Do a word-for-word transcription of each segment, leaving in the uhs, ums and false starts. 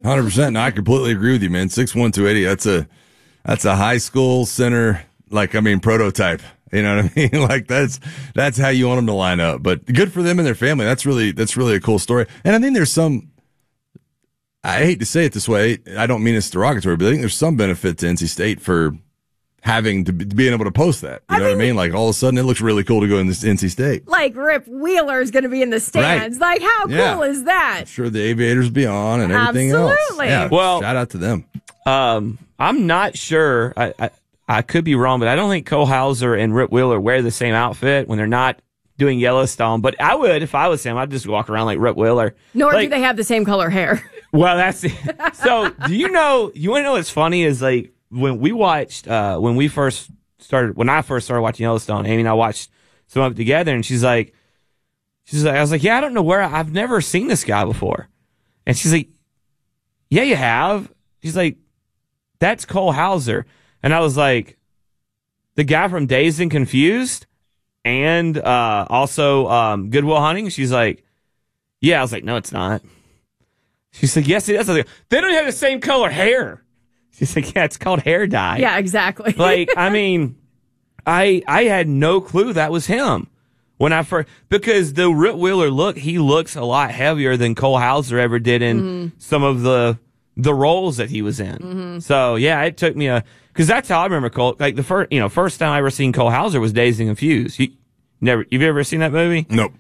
one hundred percent. No, I completely agree with you, man. six one, two eighty, that's a, that's a high school center, like, I mean, prototype. You know what I mean? Like, that's, that's how you want them to line up. But good for them and their family. That's really, that's really a cool story. And I think there's some, I hate to say it this way, I don't mean it's derogatory, but I think there's some benefit to N C State for having to be, being able to post that. You I know mean, what I mean? Like, all of a sudden, it looks really cool to go in this N C State. Like, Rip Wheeler is going to be in the stands. Right. Like, how yeah. cool is that? I'm sure the Aviators be on and everything Absolutely. else. Yeah, well, shout out to them. Um, I'm not sure. I, I I could be wrong, but I don't think Cole Hauser and Rip Wheeler wear the same outfit when they're not doing Yellowstone. But I would, if I was him, I'd just walk around like Rip Wheeler. Nor like, do they have the same color hair. Well, that's it. So, do you know, you want to know what's funny is like when we watched, uh, when we first started, when I first started watching Yellowstone, Amy and I watched some of it together, and she's like, she's like, I was like, yeah, I don't know where, I've never seen this guy before. And she's like, yeah, you have. She's like, that's Cole Hauser. And I was like, the guy from Dazed and Confused and uh, also um, Good Will Hunting? She's like, yeah. I was like, no, it's not. She's like, yes, it is. I was like, they don't have the same color hair. She's like, yeah, it's called hair dye. Yeah, exactly. Like, I mean, I I had no clue that was him when I first, because the Rip Wheeler look, he looks a lot heavier than Cole Hauser ever did in mm-hmm. some of the the roles that he was in. Mm-hmm. So yeah, it took me a, because that's how I remember Cole. Like the first, you know, first time I ever seen Cole Hauser was Dazed and Confused. You never, you've ever seen that movie? Nope.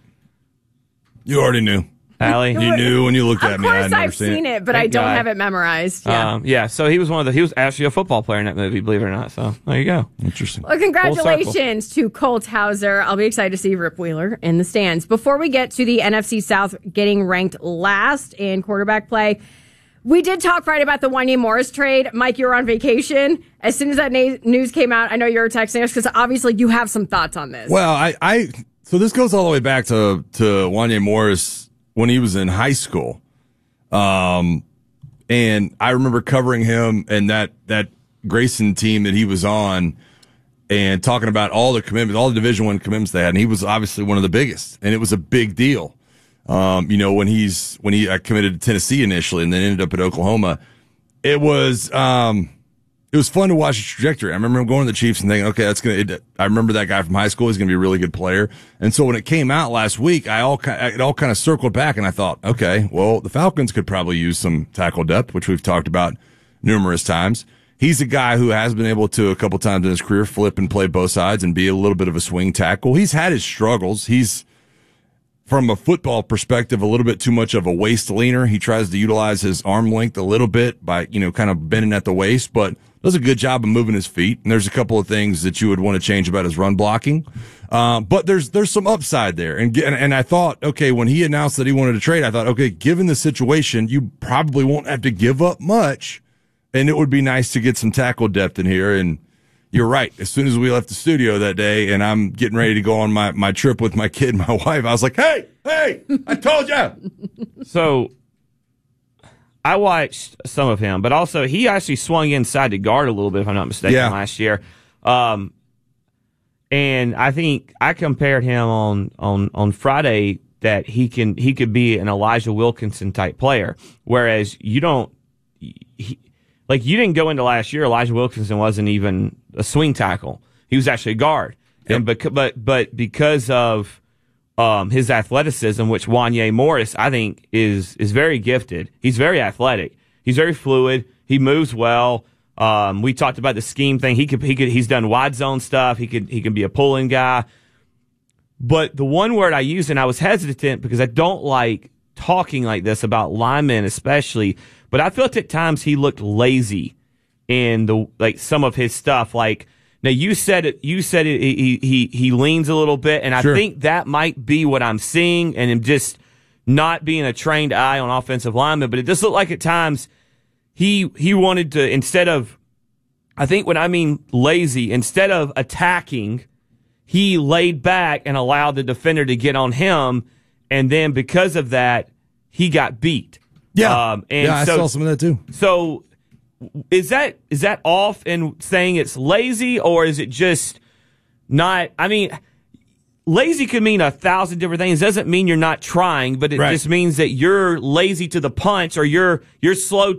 You already knew. Allie? You knew when you looked at me. Of course, I'd never I've seen seen it, it but Thank I don't God. have it memorized. Yeah. Um, yeah. So he was one of the. He was actually a football player in that movie, believe it or not. So there you go. Interesting. Well, congratulations to Colt Hauser. I'll be excited to see Rip Wheeler in the stands. Before we get to the N F C South getting ranked last in quarterback play, we did talk Friday about the Wanya Morris trade. Mike, you were on vacation. As soon as that na- news came out, I know you were texting us because obviously you have some thoughts on this. Well, I, I so this goes all the way back to to Wanya Morris when he was in high school. Um, and I remember covering him and that, that Grayson team that he was on and talking about all the commitments, all the Division One commitments they had. And he was obviously one of the biggest, and it was a big deal. Um, you know, when he's, when he uh, committed to Tennessee initially and then ended up at Oklahoma, it was, um, it was fun to watch the trajectory. I remember going to the Chiefs and thinking, okay, that's going to, I remember that guy from high school. He's going to be a really good player. And so when it came out last week, I all, it all kind of circled back and I thought, okay, well, the Falcons could probably use some tackle depth, which we've talked about numerous times. He's a guy who has been able to a couple times in his career flip and play both sides and be a little bit of a swing tackle. He's had his struggles. He's, from a football perspective, a little bit too much of a waist leaner. He tries to utilize his arm length a little bit by, you know, kind of bending at the waist, but does a good job of moving his feet. And there's a couple of things that you would want to change about his run blocking. Um, but there's, there's some upside there. And, and, and I thought, okay, when he announced that he wanted to trade, I thought, okay, given the situation, you probably won't have to give up much. And it would be nice to get some tackle depth in here. And you're right. As soon as we left the studio that day and I'm getting ready to go on my, my trip with my kid and my wife, I was like, hey, hey, I told you. So I watched some of him, but also he actually swung inside to guard a little bit, if I'm not mistaken, yeah. last year. Um, and I think I compared him on, on, on Friday that he can, he could be an Elijah Wilkinson type player. Whereas you don't, he, like you didn't go into last year, Elijah Wilkinson wasn't even a swing tackle. He was actually a guard. Yep. And bec- but, but because of, Um, his athleticism, which Wanya Morris, I think, is is very gifted. He's very athletic. He's very fluid. He moves well. Um, we talked about the scheme thing. He could he could he's done wide zone stuff. He could he can be a pulling guy. But the one word I used, and I was hesitant because I don't like talking like this about linemen, especially. But I felt at times he looked lazy in the like some of his stuff, like. Now you said it. You said it, he he he leans a little bit, and I sure. think that might be what I'm seeing, and him just not being a trained eye on offensive linemen. But it does look like at times he he wanted to, instead of, I think when I mean lazy, instead of attacking, he laid back and allowed the defender to get on him, and then because of that, he got beat. Yeah, um, and yeah, I so, saw some of that too. So. Is that is that off in saying it's lazy, or is it just not? I mean, lazy could mean a thousand different things. It doesn't mean you're not trying, but it right. just means that you're lazy to the punch, or you're you're slow